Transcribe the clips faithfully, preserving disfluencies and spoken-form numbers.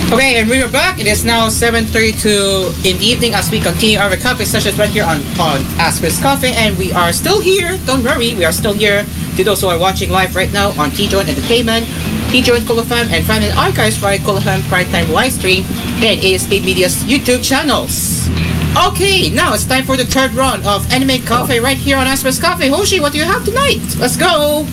Okay, and we're back. It is now seven thirty-two in the evening as we continue our coffee sessions right here on, on Ask Chris Coffee. And we are still here. Don't worry, we are still here. To those who are watching live right now on T-Joint Entertainment, T-Joint Cool F M, and find an archives via Cool F M Prime Time live stream and A S K Media's YouTube channels. Okay, now it's time for the third round of Anime Coffee right here on Ask Chris Coffee. Hoshi, what do you have tonight? Let's go!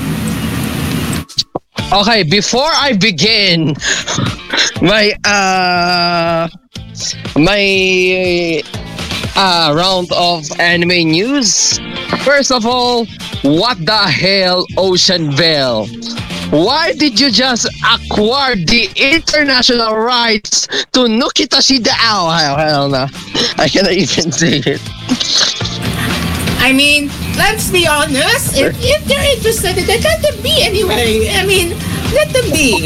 Okay, before I begin my uh my uh round of anime news, first of all, what the hell, Ocean Vale? Why did you just acquire the international rights to Nukitashi da? Oh, hell, hell no. I cannot even say it. I mean, let's be honest. If, if they're interested, then let them be anyway. I mean, let them be.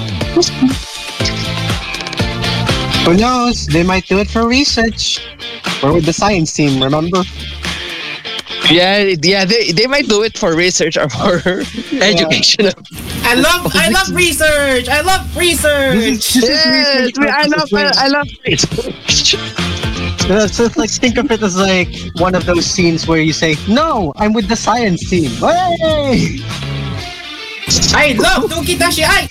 Who knows? They might do it for research. Or with the science team, remember? Yeah, yeah, they, they might do it for research or for yeah. educational. I love, I love research. I love research. Yes, I love, I, I love research. Uh, so it's like, think of it as like one of those scenes where you say, "No, I'm with the science team." Hey! I love Nukitashi. I.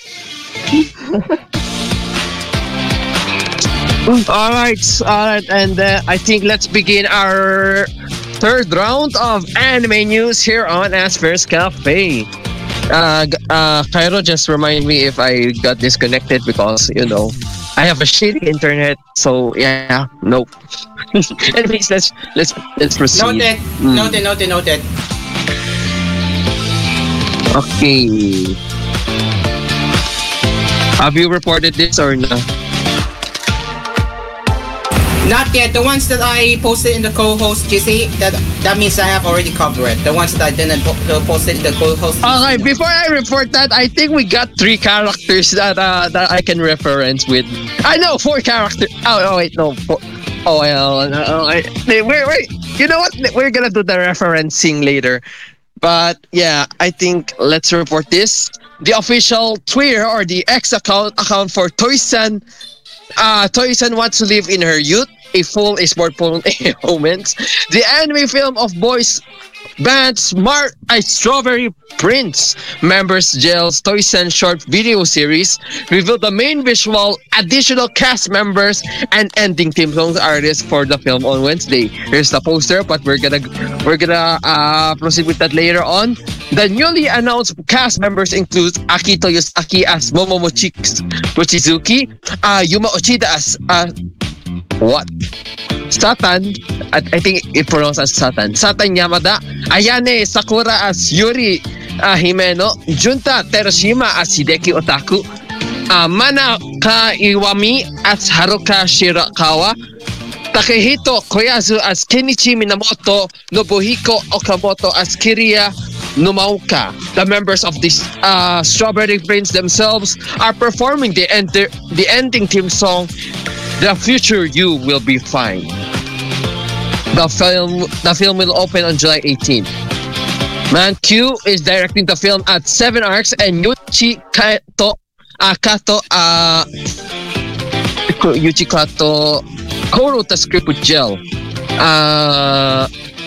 all right, all right, and uh, I think let's begin our third round of anime news here on Asper's Cafe. Uh, uh, Cairo, just remind me if I got disconnected because, you know, I have a shitty internet. So yeah, nope. Anyways, let's let's let's proceed. Noted, mm. noted, noted, noted. Okay. Have you reported this or no? Not yet. The ones that I posted in the co-host G C, that that means I have already covered it. The ones that I didn't po- post in the co-host G C. Okay, before I report that, I think we got three characters that uh, that I can reference with. I know four characters. Oh, oh wait, no. Four. Oh well, uh, I, wait, wait. You know what? We're gonna do the referencing later. But yeah, I think let's report this. The official Twitter or the X account account for Toy-san. Uh, Toy-san wants to live in her youth, a full sport moments. The anime film of boys band Smart a Strawberry Prince members Gel's Toy-san short video series revealed the main visual, additional cast members, and ending theme songs artists for the film on Wednesday. Here's the poster, but we're gonna we're gonna uh, proceed with that later on. The newly announced cast members include Akito Yosaki as Momomochi Mochizuki, uh, Yuma Ochida as uh, what? Satan, I, I think it pronounced as Satan. Satan Yamada, Ayane Sakura as Yuri uh, Himeno, Junta Terushima as Hideki Otaku, uh, Manaka Iwami as Haruka Shirakawa, Takehito Koyazu as Kenichi Minamoto, Nobuhiko Okamoto as Kiria Numaoka. The members of this uh, Strawberry Prince themselves are performing the, enter- the ending theme song, The Future You Will Be Fine. The film the film will open on July eighteenth. Man Q is directing the film at Seven Arcs, and Yuchi Kato uh, Kato uh, Yuchi Kato co-wrote the script with Gel. Uh,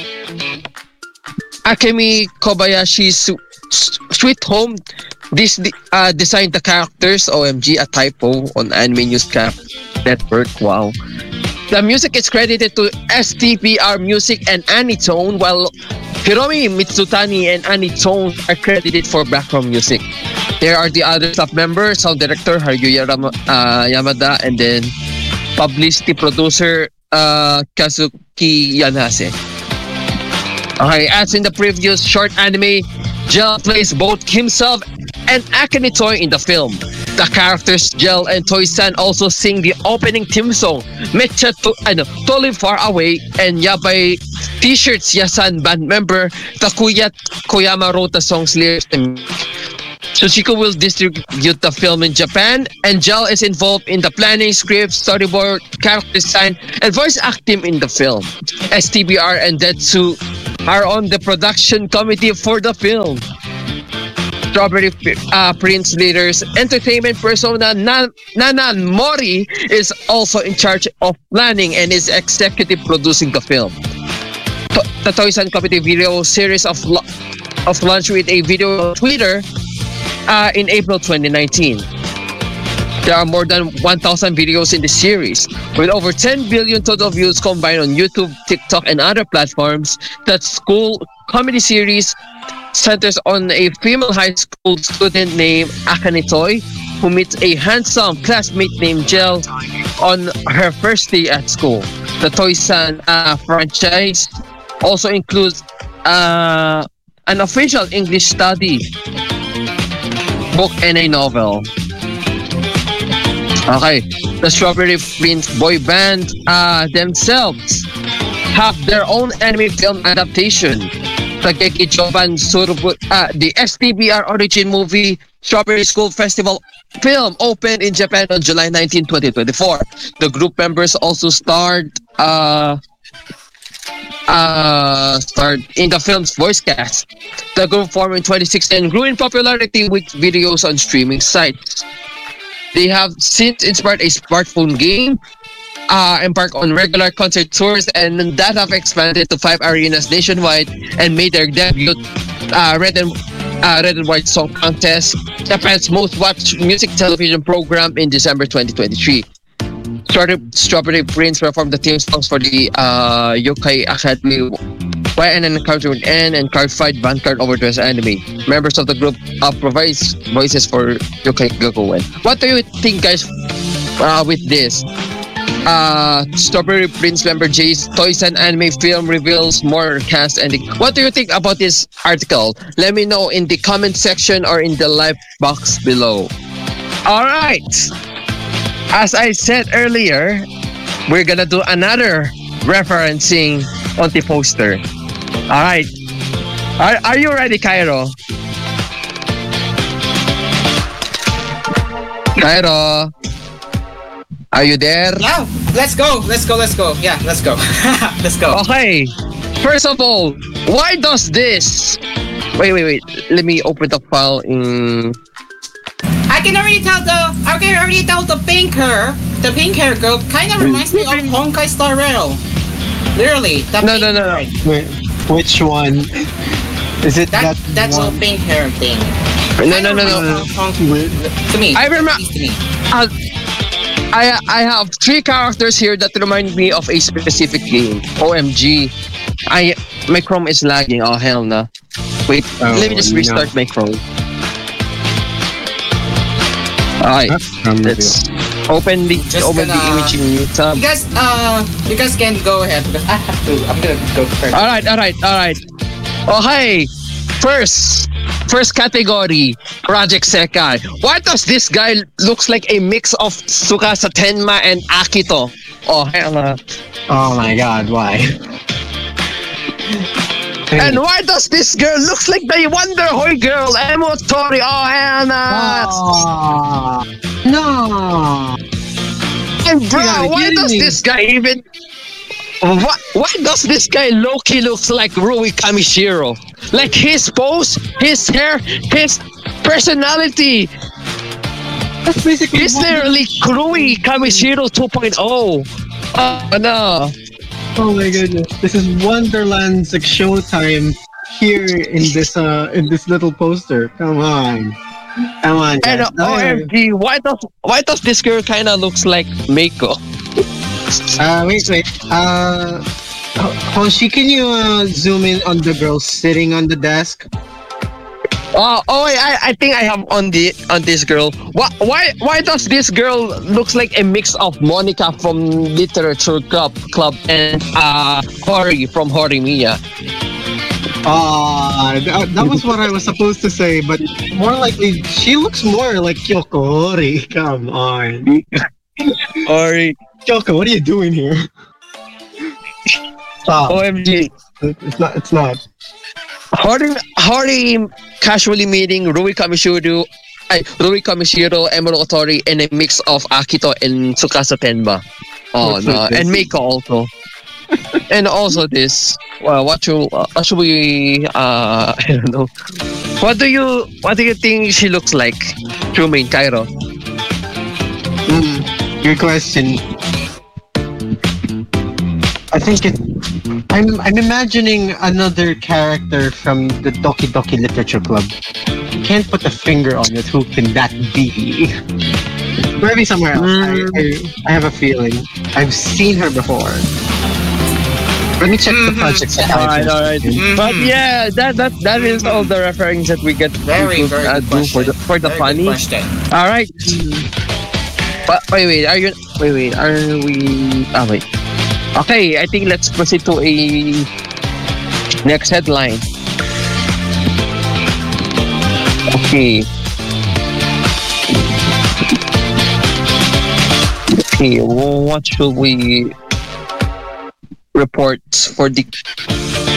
Akemi Kobayashi's Su- Sweet Home this uh, designed the characters. O M G, a typo on Anime Newscast Network. Wow. The music is credited to S T P R Music and Anitone, while Hiromi Mitsutani and Anitone are credited for background music. There are the other staff members, sound director Haruya Ram- uh, Yamada, and then publicity producer uh, Kazuki Yanase. Okay, as in the previous short anime, Gel plays both himself and Akane Toy in the film. The characters Gel and Toy-san also sing the opening theme song, Mecha to, ano, Totally Far Away, and Yabai T-shirts Yasan band member Takuya Koyama wrote the song's lyrics. Tsuchiko will distribute the film in Japan, and Gel is involved in the planning, script, storyboard, character design, and voice acting in the film. S T B R and Detsu are on the production committee for the film. Strawberry uh, Prince leaders entertainment persona Nan- Nanan Mori is also in charge of planning and is executive producing the film. To- the Toysan Comedy video series of lo- of launch with a video on Twitter uh, in April twenty nineteen. There are more than one thousand videos in the series, with over ten billion total views combined on YouTube, TikTok, and other platforms. That school comedy series centers on a female high school student named Akane Toy, who meets a handsome classmate named Jel on her first day at school. The Toy-san uh, franchise also includes uh, an official English study book and a novel. Okay, the Strawberry Prince boy band uh, themselves have their own anime film adaptation. Takeki Choban Surubu, uh, the S T B R origin movie Strawberry School Festival film opened in Japan on July nineteenth, twenty twenty-four. The group members also starred uh, uh, starred in the film's voice cast. The group formed in twenty sixteen and grew in popularity with videos on streaming sites. They have since inspired a smartphone game, uh, embarked on regular concert tours, and that have expanded to five arenas nationwide and made their debut uh, Red and uh, Red and White Song Contest, Japan's most watched music television program, in December twenty twenty-three. Strawberry, Strawberry Prince performed the theme songs for the uh, Yokai Academy Y N N Encounter with N and Card Fight Vanguard Overdress Anime. Members of the group uh, provide voices for Yokai Gakuen. What do you think, guys, uh, with this? Uh, Strawberry Prince member Jay's Toysan anime film reveals more cast ending. What do you think about this article? Let me know in the comment section or in the live box below. All right. As I said earlier, we're gonna do another referencing on the poster. All right. Are, are you ready, Cairo? Cairo, are you there? Yeah, let's go, let's go, let's go. Yeah, let's go. Let's go. Okay. First of all, why does this? Wait, wait, wait. Let me open the file in. I can already tell the I can already tell the pink hair, the pink hair girl kind of reminds me of Honkai Star Rail. Literally, that No, pink no, no, no. hair. Wait, which one? Is it That that, that's a one? pink hair thing. No, no, no, no. Kinda reminds me of Honkai- To me, I remember- at least to me. Uh, I I have three characters here that remind me of a specific game. O M G. I my Chrome is lagging. Oh hell no. Wait, Oh, let me just no. restart my Chrome. Alright, That's from the let's open the Just open the gonna- image in tab. You guys, uh, you guys can go ahead because I have to. I'm gonna go first. Alright, alright, alright. Oh hi. First first category, Project Sekai. Why does this guy looks like a mix of Tsukasa Tenma and Akito? Oh hell no. Oh my god, why? And why does this girl looks like the Wonder Boy girl, Emo Tori? Oh hell no. Oh, no! And bro, You gotta why kidding does me. this guy even? Why, why does this guy Loki looks like Rui Kamishiro? Like his pose, his hair, his personality. That's basically He's what- literally Rui Kamishiro two point oh. Oh no. Oh my goodness! This is Wonderland's like showtime here in this uh in this little poster. Come on, come on, And guys. uh, O M G, why does why does this girl kind of looks like Meiko? Uh, wait, wait. Uh, Hoshi, can you uh, zoom in on the girl sitting on the desk? Oh, oh, wait, I, I think I have on the on this girl. Why why why does this girl looks like a mix of Monica from Literature Club Club and uh Hori from Horimiya? Ah, that, that was what I was supposed to say, but more likely, she looks more like Kyoko Hori. Come on, Hori. Kyoko, what are you doing here? Stop. O M G. It's not. It's not. Hori Hori casually meeting Rui Kamishiro, ay, Rui Kamishiro, Emerald Otori, and a mix of Akito and Tsukasa Tenma. Oh What's no, with this? and Meiko also. And also this, well, what you, uh, what should we, uh, I don't know. What do you, what do you think she looks like? Trumaine, Cairo. Mm, good question. I think it. I'm I'm imagining another character from the Doki Doki Literature Club. Can't put a finger on it. Who can that be? Maybe somewhere else. Mm. I, I I have a feeling. I've seen her before. Let me check Mhm. the projects. I Alright, alright. Mhm. But yeah, that that that is all the reference that we get Very, to very uh, good do for question. the for the Very good funny. question. All right. But wait, wait. Are you? Wait, wait. Are we? Ah, wait. Okay, I think let's proceed to a next headline. Okay. Okay. What should we report for the